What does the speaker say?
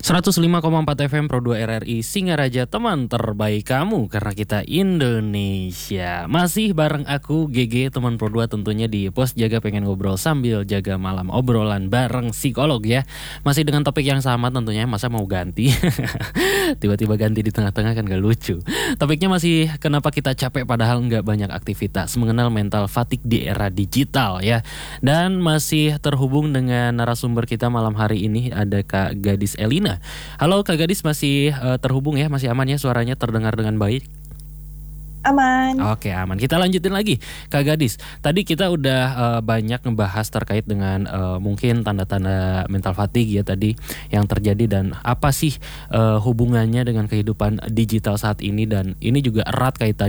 105,4 FM Pro 2 RRI Singaraja, teman terbaik kamu karena kita Indonesia. Masih bareng aku GG, teman Pro 2 tentunya di Pos Jaga Pengen Ngobrol Sambil Jaga Malam, obrolan bareng psikolog ya. Masih dengan topik yang sama tentunya, masa mau ganti? Tiba-tiba ganti di tengah-tengah kan gak lucu. Topiknya masih kenapa kita capek padahal nggak banyak aktivitas, mengenal mental fatigue di era digital ya. Dan masih terhubung dengan narasumber kita malam hari ini, ada Kak Gadis Elina. Halo Kak Gadis, masih terhubung ya, masih aman ya, suaranya terdengar dengan baik? Aman. Oke, aman. Kita lanjutin lagi, Kak Gadis. Tadi kita udah banyak ngebahas terkait dengan mungkin tanda-tanda mental fatigue ya tadi yang terjadi, dan apa sih hubungannya dengan kehidupan digital saat ini, dan ini juga erat kaitannya